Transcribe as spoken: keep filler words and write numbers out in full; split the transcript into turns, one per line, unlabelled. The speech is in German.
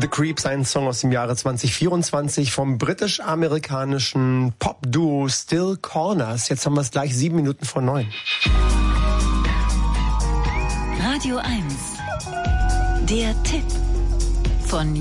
The Creeps, ein Song aus dem Jahre zwanzig vierundzwanzig vom britisch-amerikanischen Pop-Duo Still Corners. Jetzt haben wir es gleich sieben Minuten vor neun.
Radio eins. Der Tipp von